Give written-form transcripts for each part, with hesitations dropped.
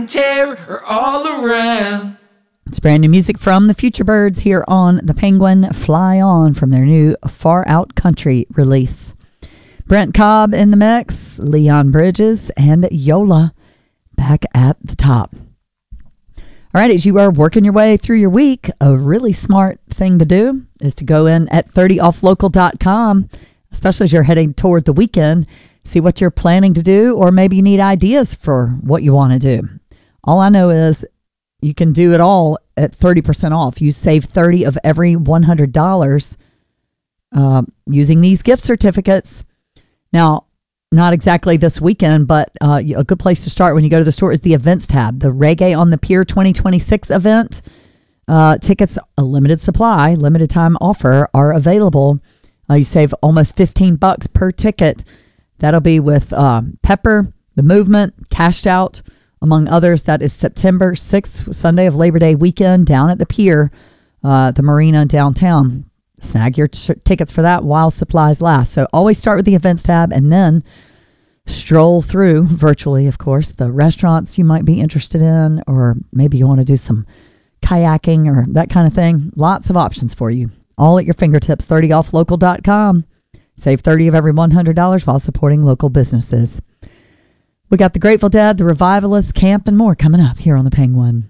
and terror all around. It's brand new music from the Future Birds here on The Penguin. Fly On from their new Far Out Country release. Brent Cobb in the mix, Leon Bridges, and Yola back at the top. All right, as you are working your way through your week, a really smart thing to do is to go in at 30offlocal.com, especially as you're heading toward the weekend, see what you're planning to do, or maybe you need ideas for what you want to do. All I know is you can do it all at 30% off. You save $30 of every $100 using these gift certificates. Now, not exactly this weekend, but a good place to start when you go to the store is the events tab. The Reggae on the Pier 2026 event. Tickets, a limited supply, limited time offer are available. You save almost $15 per ticket. That'll be with Pepper, The Movement, Cashed Out, among others. That is September 6th, Sunday of Labor Day weekend, down at the pier, the marina downtown. Snag your tickets for that while supplies last. So always start with the events tab and then stroll through virtually, of course, the restaurants you might be interested in, or maybe you want to do some kayaking or that kind of thing. Lots of options for you. All at your fingertips. 30offlocal.com. Save $30 of every $100 while supporting local businesses. We got the Grateful Dead, the Revivalists, camp, and more coming up here on the Penguin.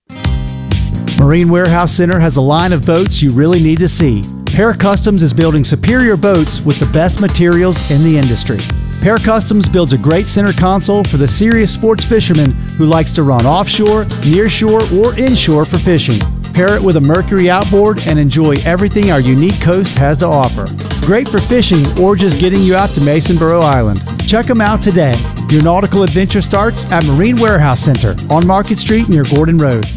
Marine Warehouse Center has a line of boats you really need to see. Para Customs is building superior boats with the best materials in the industry. Para Customs builds a great center console for the serious sports fisherman who likes to run offshore, nearshore, or inshore for fishing. Pair it with a Mercury outboard and enjoy everything our unique coast has to offer. Great for fishing or just getting you out to Masonboro Island. Check them out today. Your nautical adventure starts at Marine Warehouse Center on Market Street near Gordon Road.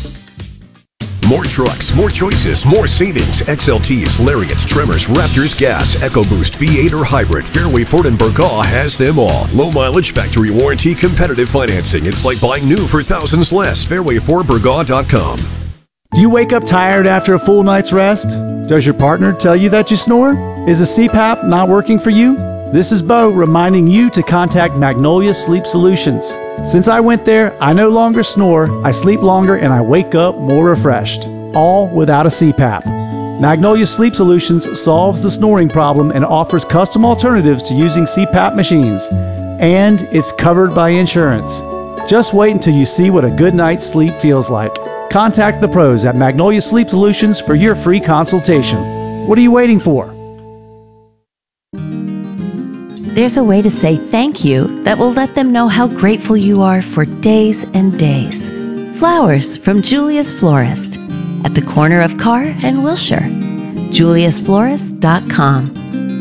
More trucks, more choices, more savings. XLTs, Lariats, Tremors, Raptors, Gas, EcoBoost, V8 or Hybrid. Fairway Ford and Burgaw has them all. Low mileage, factory warranty, competitive financing. It's like buying new for thousands less. FairwayFordBurgaw.com. Do you wake up tired after a full night's rest? Does your partner tell you that you snore? Is a CPAP not working for you? This is Bo reminding you to contact Magnolia Sleep Solutions. Since I went there, I no longer snore, I sleep longer, and I wake up more refreshed. All without a CPAP. Magnolia Sleep Solutions solves the snoring problem and offers custom alternatives to using CPAP machines. And it's covered by insurance. Just wait until you see what a good night's sleep feels like. Contact the pros at Magnolia Sleep Solutions for your free consultation. What are you waiting for? There's a way to say thank you that will let them know how grateful you are for days and days. Flowers from Julius Florist at the corner of Carr and Wilshire. JuliusFlorist.com.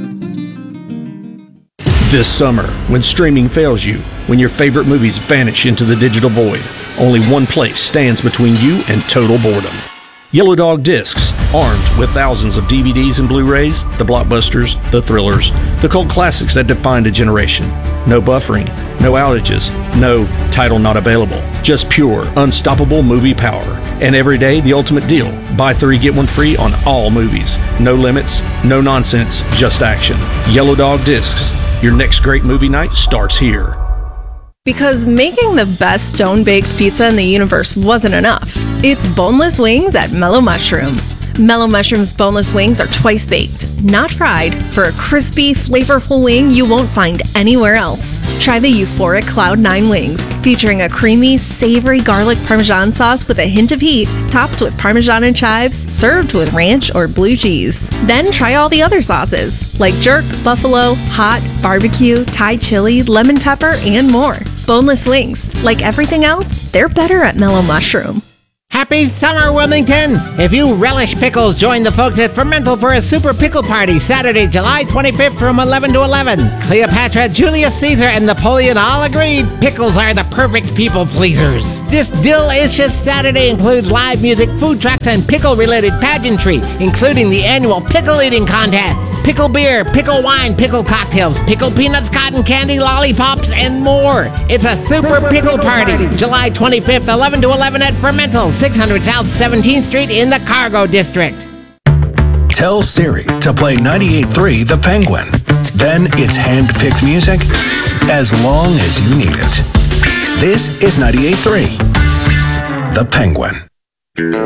This summer, when streaming fails you, when your favorite movies vanish into the digital void, only one place stands between you and total boredom. Yellow Dog Discs, armed with thousands of DVDs and Blu-rays, the blockbusters, the thrillers, the cult classics that defined a generation. No buffering, no outages, no title not available. Just pure, unstoppable movie power. And every day, the ultimate deal. Buy 3, get 1 free on all movies. No limits, no nonsense, just action. Yellow Dog Discs. Your next great movie night starts here. Because making the best stone-baked pizza in the universe wasn't enough. It's boneless wings at Mellow Mushroom. Mellow Mushroom's boneless wings are twice baked, not fried, for a crispy, flavorful wing you won't find anywhere else. Try the euphoric Cloud 9 wings, featuring a creamy, savory garlic Parmesan sauce with a hint of heat, topped with Parmesan and chives, served with ranch or blue cheese. Then try all the other sauces, like jerk, buffalo, hot, barbecue, Thai chili, lemon pepper, and more. Boneless wings, like everything else, they're better at Mellow Mushroom. Happy summer, Wilmington! If you relish pickles, join the folks at Fermental for a super pickle party Saturday, July 25th from 11 to 11. Cleopatra, Julius Caesar, and Napoleon all agreed pickles are the perfect people pleasers. This delicious Saturday includes live music, food trucks, and pickle-related pageantry, including the annual pickle eating contest. Pickle beer, pickle wine, pickle cocktails, pickle peanuts, cotton candy, lollipops, and more. It's a super pickle party, July 25th, 11 to 11 at Fermental, 600 South 17th Street in the Cargo District. Tell Siri to play 98.3 The Penguin. Then it's hand-picked music as long as you need it. This is 98.3 The Penguin.